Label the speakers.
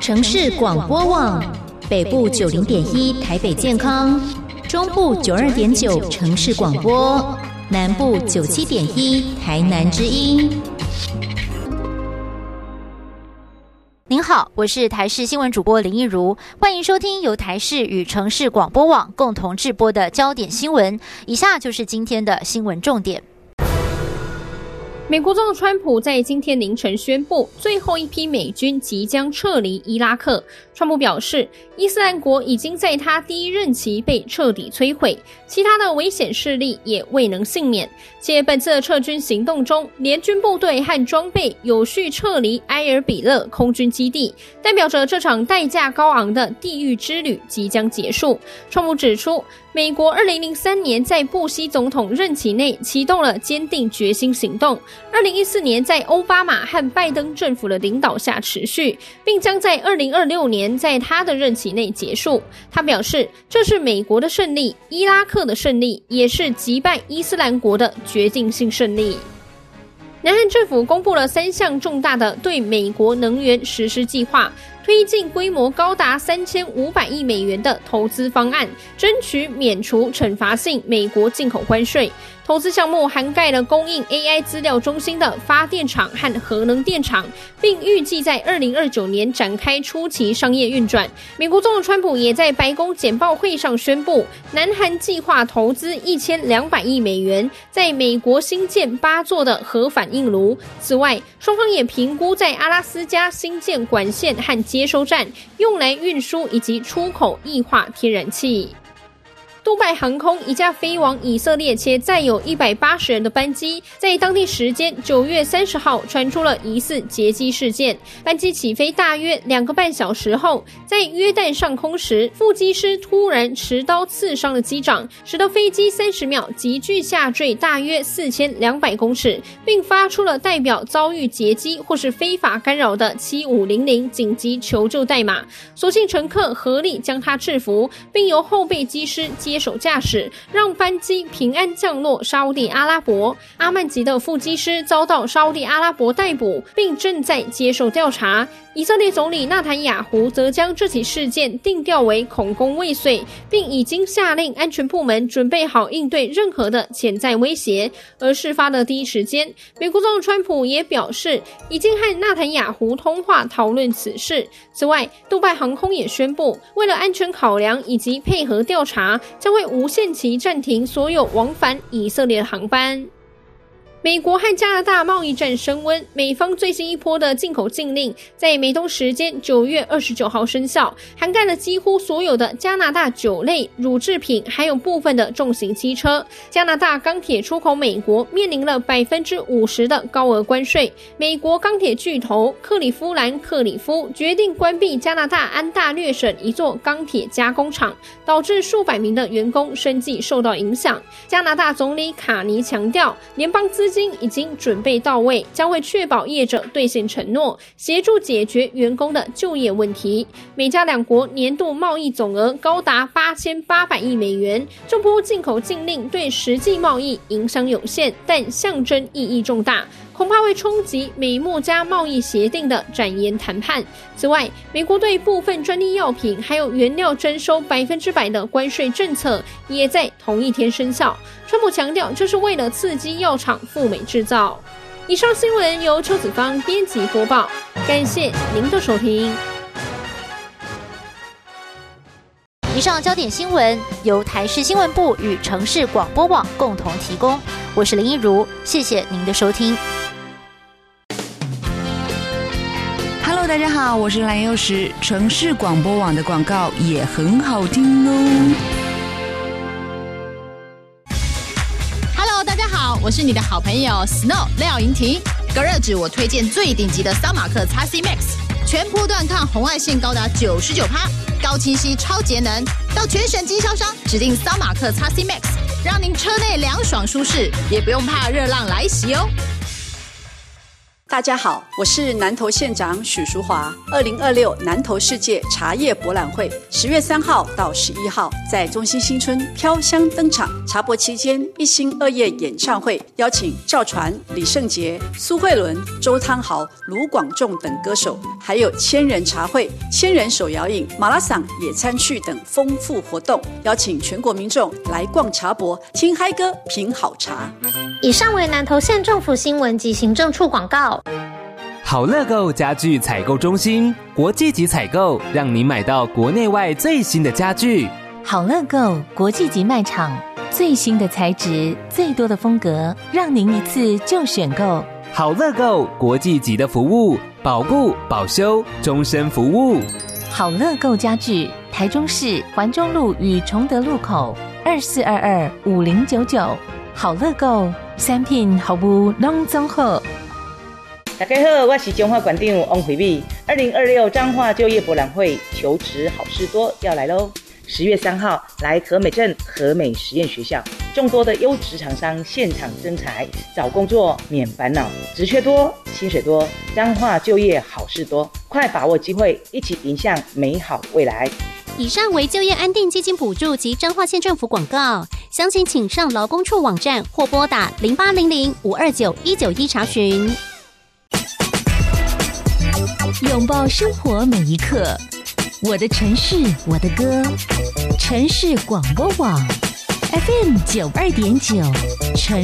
Speaker 1: 城市广播网，北部90.1台北健康，中部92.9城市广播，南部97.1台南之音。您好，我是台视新闻主播林益如，欢迎收听由台视与城市广播网共同制播的焦点新闻。以下就是今天的新闻重点。
Speaker 2: 美国总统川普在今天凌晨宣布，最后一批美军即将撤离伊拉克。川普表示，伊斯兰国已经在他第一任期被彻底摧毁，其他的危险势力也未能幸免。且本次的撤军行动中，联军部队和装备有序撤离埃尔比勒空军基地，代表着这场代价高昂的地狱之旅即将结束。川普指出，美国2003年在布希总统任期内启动了坚定决心行动，2014年在奥巴马和拜登政府的领导下持续，并将在2026年在他的任期内结束。他表示，这是美国的胜利，伊拉克的胜利，也是击败伊斯兰国的决定性胜利。南韩政府公布了3项重大的对美国能源实施计划，推进规模高达3500亿美元的投资方案，争取免除惩罚性美国进口关税。投资项目涵盖了供应 AI 资料中心的发电厂和核能电厂，并预计在2029年展开初期商业运转。美国总统川普也在白宫简报会上宣布，南韩计划投资1200亿美元，在美国新建8座的核反应炉。此外，双方也评估在阿拉斯加新建管线和接收站，用来运输以及出口液化天然气。杜拜航空一架飞往以色列且载有180人的班机，在当地时间9月30号传出了疑似劫机事件。班机起飞大约2个半小时后，在约旦上空时，副机师突然持刀刺伤了机长，使得飞机30秒急剧下坠大约4200公尺，并发出了代表遭遇劫机或是非法干扰的7500紧急求救代码。所幸乘客合力将他制服，并由后备机师接手驾驶，让班机平安降落沙烏地阿拉伯。阿曼籍的副机师遭到沙烏地阿拉伯逮捕，并正在接受调查。以色列总理纳坦雅胡则将这起事件定调为恐攻未遂，并已经下令安全部门准备好应对任何的潜在威胁。而事发的第一时间，美国总统川普也表示，已经和纳坦雅胡通话讨论此事。此外，杜拜航空也宣布，为了安全考量以及配合调查，将会无限期暂停所有往返以色列的航班。美国和加拿大贸易战升温，美方最新一波的进口禁令在美东时间9月29号生效，涵盖了几乎所有的加拿大酒类、乳制品，还有部分的重型汽车。加拿大钢铁出口美国面临了50%的高额关税。美国钢铁巨头克利夫兰克里夫决定关闭加拿大安大略省一座钢铁加工厂，导致数百名的员工生计受到影响。加拿大总理卡尼强调，联邦资金已经准备到位，将会确保业者兑现承诺，协助解决员工的就业问题。美加两国年度贸易总额高达8800亿美元，这波进口禁令对实际贸易影响有限，但象征意义重大，恐怕会冲击美墨加贸易协定的展延谈判。此外，美国对部分专利药品还有原料征收100%的关税政策也在同一天生效。川普强调，这是为了刺激药厂赴美制造。以上新闻由邱子芳编辑播报，感谢您的收听。
Speaker 1: 以上焦点新闻由台视新闻部与城市广播网共同提供，我是林益如，谢谢您的收听。
Speaker 3: Hello， 大家好，我是蓝幼时。城市广播网的广告也很好听哦。
Speaker 4: Hello， 大家好，我是你的好朋友 Snow 廖莹婷。隔热纸我推荐最顶级的桑马克 XC Max， 全波段抗红外线高达99%，高清晰超节能。到全省经销商指定桑马克 XC Max， 让您车内凉爽舒适，也不用怕热浪来袭哦。
Speaker 5: 大家好，我是南投县长许淑华。2026南投世界茶叶博览会10月3号到11号在中心新村飘香登场。茶博期间1星2夜演唱会，邀请赵传、李圣杰、苏慧伦、周汤豪、卢广仲等歌手，还有千人茶会、千人手摇饮、马拉松野餐趣等丰富活动，邀请全国民众来逛茶博，听嗨歌，品好茶。
Speaker 6: 以上为南投县政府新闻及行政处广告。
Speaker 7: 好乐购家具采购中心，国际级采购，让您买到国内外最新的家具。
Speaker 8: 好乐购国际级卖场，最新的材质，最多的风格，让您一次就选购。
Speaker 7: 好乐购国际级的服务，保固、保修、终身服务。
Speaker 8: 好乐购家具，台中市环中路与崇德路口24225099。好乐购产品服务拢总好。
Speaker 9: 大家好，我是彰化馆长王惠美。2026彰化就业博览会求职好事多要来咯！10月3号来和美镇和美实验学校，众多的优质厂商现场征才，找工作免烦恼，职缺多，薪水多，彰化就业好事多，快把握机会，一起迎向美好未来。
Speaker 10: 以上为就业安定基金补助及彰化县政府广告，详情请上劳工处网站或拨打0800-529-191查询。
Speaker 8: 拥抱生活每一刻，我的城市，我的歌，城市广播网 FM92.9，城